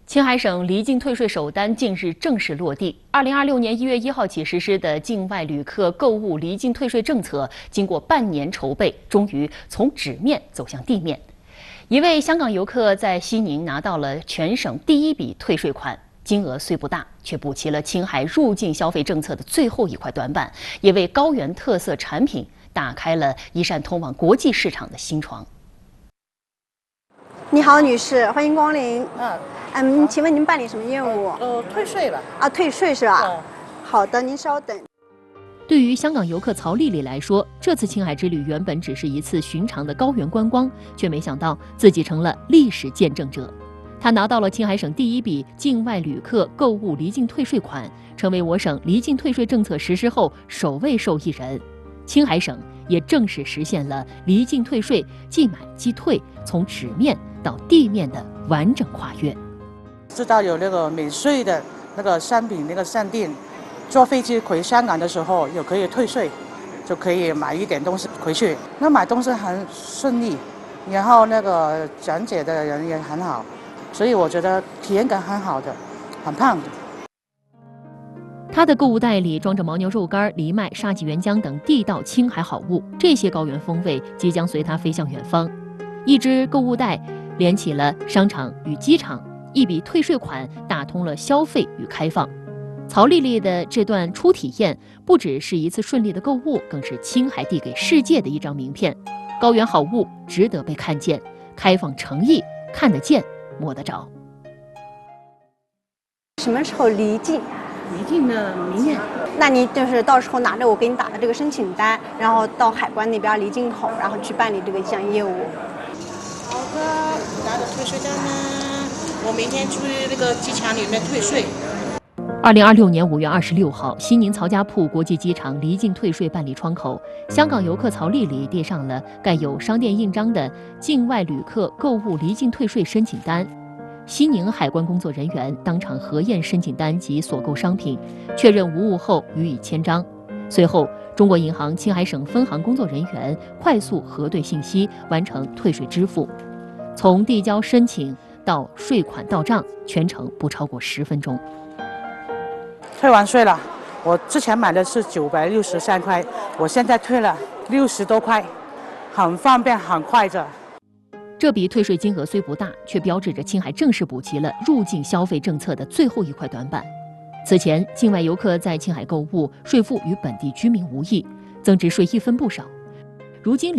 青海省离境退税首单近日正式落地。2026年1月1号起实施的境外旅客购物离境退税政策，经过半年筹备，终于从纸面走向地面。一位香港游客在西宁拿到了全省第一笔退税款，金额虽不大，却补齐了青海入境消费政策的最后一块短板，也为高原特色产品打开了一扇通往国际市场的新窗。 你好，女士，欢迎光临。请问您办理什么业务？ 退税了。 退税是吧？好的，您稍等。 对于香港游客曹丽丽来说，这次青海之旅原本只是一次寻常的高原观光，却没想到自己成了历史见证者。她拿到了青海省第一笔境外旅客购物离境退税款，成为我省离境退税政策实施后首位受益人。青海省也正式实现了离境退税即买即退，从纸面到地面的完整跨越。 知道有那个免税的那个商品那个商店，坐飞机回香港的时候有可以退税，就可以买一点东西回去。那买东西很顺利，然后那个讲解的人也很好，所以我觉得体验感很好的，很棒的。 他的购物袋里装着牦牛肉干、藜麦、沙棘原浆等地道青海好物，这些高原风味即将随他飞向远方。一只购物袋连起了商场与机场，一笔退税款打通了消费与开放。曹丽丽的这段初体验，不只是一次顺利的购物，更是青海递给世界的一张名片。高原好物值得被看见，开放诚意，看得见，摸得着。 什么时候离境？ 离境的明年。 那你就是到时候拿着我给你打的这个申请单，然后到海关那边离境口，然后去办理这个一项业务。 好的，拿着退税单呢，我明天去那个机场里面退税。 2026年5月26号，西宁曹家铺国际机场离境退税办理窗口，香港游客曹丽丽递上了盖有商店印章的境外旅客购物离境退税申请单。西宁海关工作人员当场核验申请单及所购商品，确认无误后予以签章。随后，中国银行青海省分行工作人员快速核对信息，完成退税支付。从递交申请到税款到账，全程不超过10分钟。 退完税了，我之前买的是963块，我现在退了60多块，很方便，很快的。 这笔退税金额虽不大，却标志着青海正式补齐了入境消费政策的最后一块短板。此前，境外游客在青海购物，税负与本地居民无异，增值税一分不少。如今